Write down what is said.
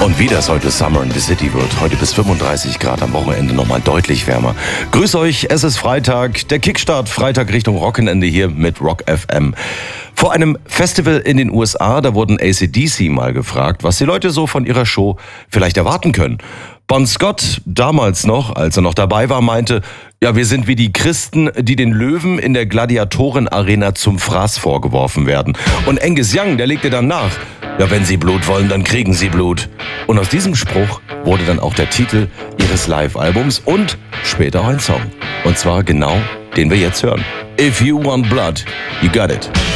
Und wie das heute Summer in the City wird, heute bis 35 Grad, am Wochenende nochmal deutlich wärmer. Grüß euch, es ist Freitag, der Kickstart Freitag Richtung Wochenende hier mit Rock FM. Vor einem Festival in den USA, da wurden AC/DC mal gefragt, was die Leute so von ihrer Show vielleicht erwarten können. Bon Scott, damals noch, als er noch dabei war, meinte, ja, wir sind wie die Christen, die den Löwen in der Gladiatorenarena zum Fraß vorgeworfen werden. Und Angus Young, der legte dann nach, ja, wenn sie Blut wollen, dann kriegen sie Blut. Und aus diesem Spruch wurde dann auch der Titel ihres Live-Albums und später auch ein Song. Und zwar genau den wir jetzt hören. If you want blood, you got it.